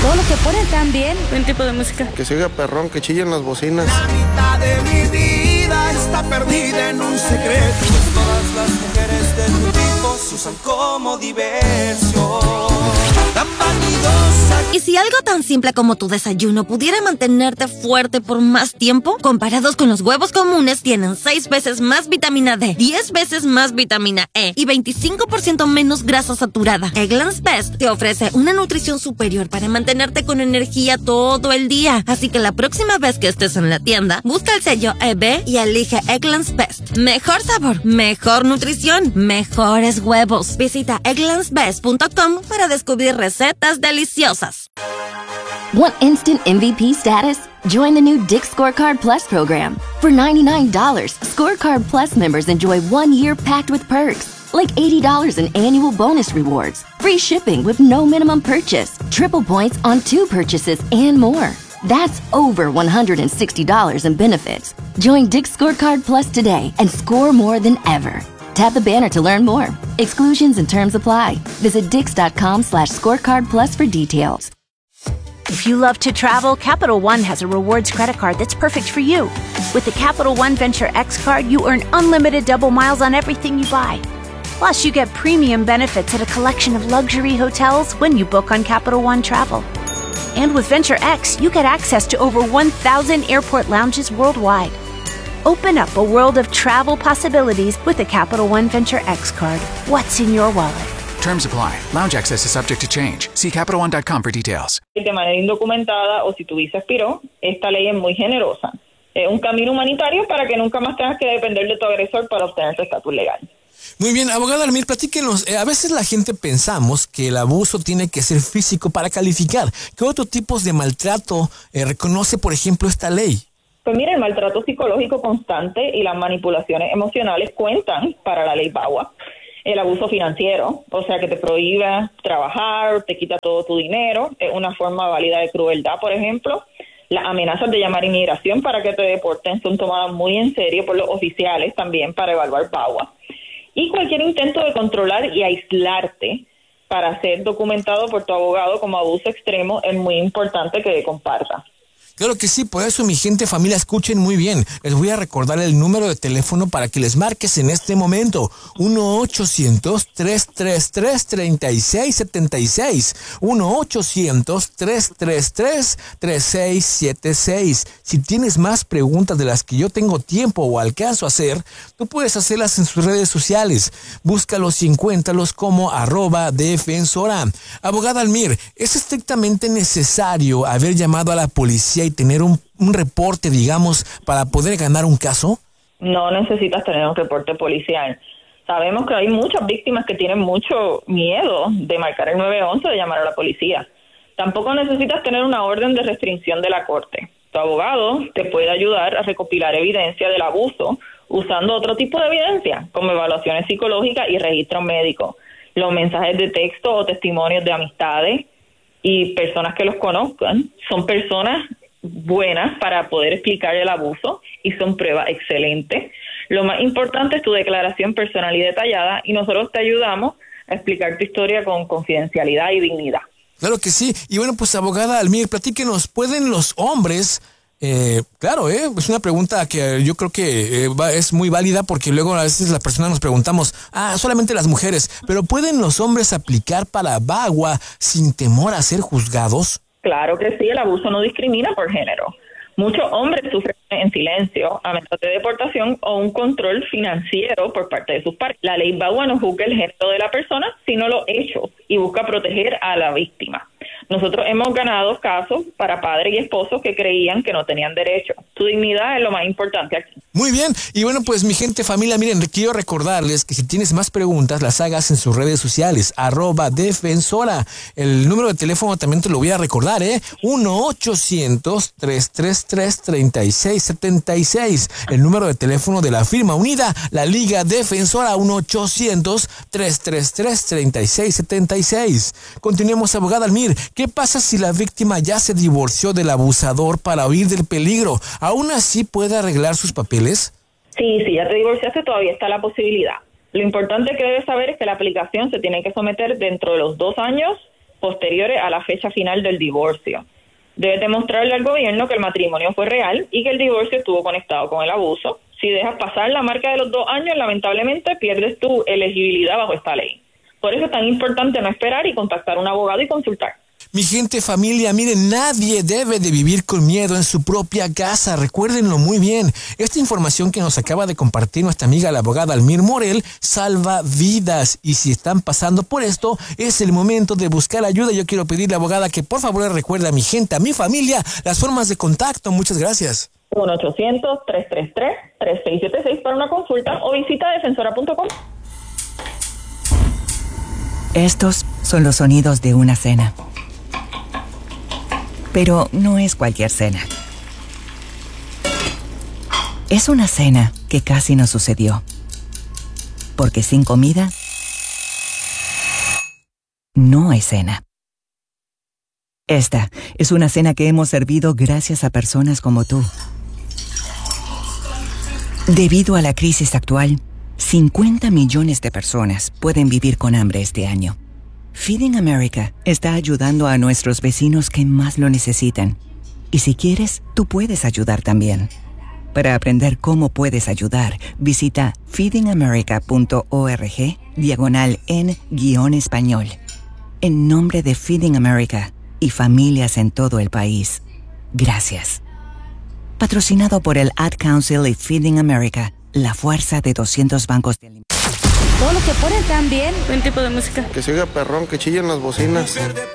todo lo que ponen también. Buen tipo de música. Que siga perrón, que chillen las bocinas. La mitad de mi vida está perdida en un secreto. Pues todas las mujeres de tu tipo se usan como diversión. Tan vanidosa. ¿Y si algo tan simple como tu desayuno pudiera mantenerte fuerte por más tiempo? Comparados con los huevos comunes, tienen 6 veces más vitamina D, 10 veces más vitamina E y 25% menos grasa saturada. Eggland's Best te ofrece una nutrición superior para mantenerte con energía todo el día. Así que la próxima vez que estés en la tienda, busca el sello EB y elige Eggland's Best. Mejor sabor, mejor nutrición, mejores huevos. Visita egglandsbest.com para descubrir recetas deliciosas. Want instant MVP status? Join the new Dick's Scorecard Plus program. For $99, Scorecard Plus members enjoy 1 year packed with perks, like $80 in annual bonus rewards, free shipping with no minimum purchase, triple points on 2 purchases, and more. That's over $160 in benefits. Join Dick's Scorecard Plus today and score more than ever. Tap the banner to learn more. Exclusions and terms apply. Visit dix.com/scorecard plus for details. If you love to travel, Capital One has a rewards credit card that's perfect for you. With the Capital One Venture X card, you earn unlimited double miles on everything you buy. Plus, you get premium benefits at a collection of luxury hotels when you book on Capital One Travel. And with Venture X, you get access to over 1,000 airport lounges worldwide. Open up a world of travel possibilities with the Capital One Venture X card. What's in your wallet? Terms apply. Lounge access is subject to change. See CapitalOne.com for details. De manera indocumentada o si tu visa expiró, esta ley es muy generosa. Es un camino humanitario para que nunca más tengas que depender de tu agresor para obtener tu estatus legal. Muy bien, abogada Almir, platíquenos. A veces la gente pensamos que el abuso tiene que ser físico para calificar. ¿Qué otros tipos de maltrato reconoce, por ejemplo, esta ley? Pues mira, el maltrato psicológico constante y las manipulaciones emocionales cuentan para la ley VAWA. El abuso financiero, o sea, que te prohíba trabajar, te quita todo tu dinero, es una forma válida de crueldad, por ejemplo. Las amenazas de llamar a inmigración para que te deporten son tomadas muy en serio por los oficiales también para evaluar VAWA. Y cualquier intento de controlar y aislarte para ser documentado por tu abogado como abuso extremo es muy importante que compartas. Claro que sí, por eso mi gente, familia, escuchen muy bien. Les voy a recordar el número de teléfono para que les marques en este momento. 1-800-333-3676. 1-800-333-3676. Si tienes más preguntas de las que yo tengo tiempo o alcanzo a hacer, tú puedes hacerlas en sus redes sociales. Búscalos y encuéntralos como @defensora. Abogada Almir, ¿es estrictamente necesario haber llamado a la policía y tener un reporte, digamos, para poder ganar un caso? No necesitas tener un reporte policial. Sabemos que hay muchas víctimas que tienen mucho miedo de marcar el 911 o de llamar a la policía. Tampoco necesitas tener una orden de restricción de la corte. Tu abogado te puede ayudar a recopilar evidencia del abuso usando otro tipo de evidencia, como evaluaciones psicológicas y registros médicos. Los mensajes de texto o testimonios de amistades y personas que los conozcan son personas buenas para poder explicar el abuso y son pruebas excelentes. Lo más importante es tu declaración personal y detallada y nosotros te ayudamos a explicar tu historia con confidencialidad y dignidad. Claro que sí. Y bueno, pues abogada Almir, platíquenos, ¿pueden los hombres... es una pregunta que yo creo que es muy válida porque luego a veces las personas nos preguntamos, solamente las mujeres, pero ¿pueden los hombres aplicar para VAWA sin temor a ser juzgados? Claro que sí, el abuso no discrimina por género. Muchos hombres sufren en silencio amenazas de deportación o un control financiero por parte de sus pares. La ley VAWA no juzga el género de la persona, sino los hechos y busca proteger a la víctima. Nosotros hemos ganado casos para padres y esposos que creían que no tenían derecho. Tu dignidad es lo más importante aquí. Muy bien, y bueno, pues mi gente, familia, miren, quiero recordarles que si tienes más preguntas, las hagas en sus redes sociales, @defensora. El número de teléfono también te lo voy a recordar, 1-800-333-3676. El número de teléfono de la firma unida, la Liga Defensora, 1-800-333-3676. Continuemos, abogada Almir. ¿Qué pasa si la víctima ya se divorció del abusador para huir del peligro? ¿Aún así puede arreglar sus papeles? Sí, si ya te divorciaste todavía está la posibilidad. Lo importante que debes saber es que la aplicación se tiene que someter dentro de los 2 años posteriores a la fecha final del divorcio. Debes demostrarle al gobierno que el matrimonio fue real y que el divorcio estuvo conectado con el abuso. Si dejas pasar la marca de los 2 años, lamentablemente pierdes tu elegibilidad bajo esta ley. Por eso es tan importante no esperar y contactar a un abogado y consultar. Mi gente, familia, miren, nadie debe de vivir con miedo en su propia casa. Recuérdenlo muy bien. Esta información que nos acaba de compartir nuestra amiga la abogada Almir Morel salva vidas. Y si están pasando por esto, es el momento de buscar ayuda. Yo quiero pedirle, abogada, que por favor le recuerde a mi gente, a mi familia, las formas de contacto. Muchas gracias. 1-800-333-3676 para una consulta o visita defensora.com. Estos son los sonidos de una cena. Pero no es cualquier cena. Es una cena que casi no sucedió. Porque sin comida, no hay cena. Esta es una cena que hemos servido gracias a personas como tú. Debido a la crisis actual, 50 millones de personas pueden vivir con hambre este año. Feeding America está ayudando a nuestros vecinos que más lo necesitan. Y si quieres, tú puedes ayudar también. Para aprender cómo puedes ayudar, visita feedingamerica.org/en-español. En nombre de Feeding America y familias en todo el país, gracias. Patrocinado por el Ad Council y Feeding America, la fuerza de 200 bancos de alimentación. Todo lo que ponen también. ¿Buen tipo de música? Que se oiga perrón, que chillen las bocinas.